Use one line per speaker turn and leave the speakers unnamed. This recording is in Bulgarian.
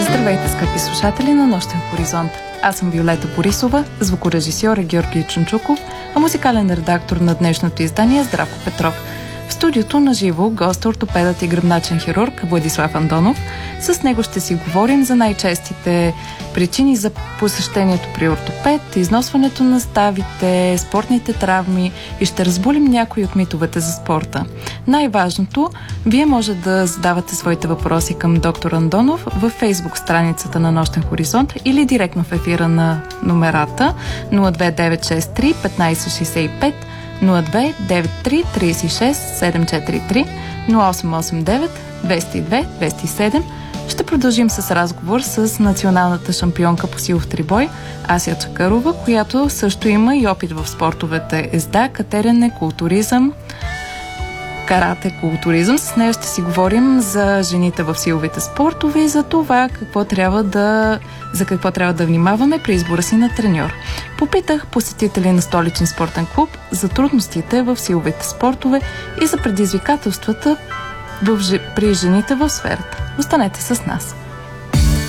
Здравейте, скъпи слушатели на Нощен хоризонт. Аз съм Виолета Борисова, звукорежисьор е Георги Чунчуков, а музикален редактор на днешното издание е Здравко Петров. В студиото на живо гост ортопедът и гръбначен хирург Владислав Андонов. С него ще си говорим за най-честите причини за посещението при ортопед, износването на ставите, спортните травми и ще разбулим някои от митовете за спорта. Най-важното, вие може да задавате своите въпроси към доктор Андонов във Фейсбук страницата на Нощен хоризонт или директно в ефира на номерата 02963 1565 02 93 36 743 0889 202 207. Ще продължим с разговор с националната шампионка по силов трибой Ася Чакърова, която също има и опит в спортовете езда, катерене, културизъм, карате, културизъм. С нея ще си говорим за жените в силовите спортове и за това за какво трябва да внимаваме при избора си на треньор. Попитах посетители на столичен спортен клуб за трудностите в силовите спортове и за предизвикателствата при жените в сферата. Останете с нас.